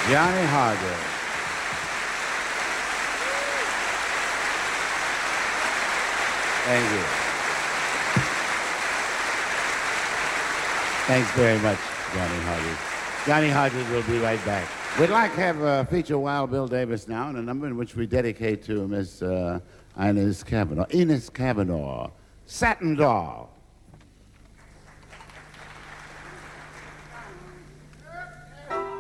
Johnny Hodges. Thank you. Thanks very much, Johnny Hodges. Johnny Hodges will be right back. We'd like to have feature Wild Bill Davis now in a number in which we dedicate to Miss Inez Kavanaugh. Satin Doll.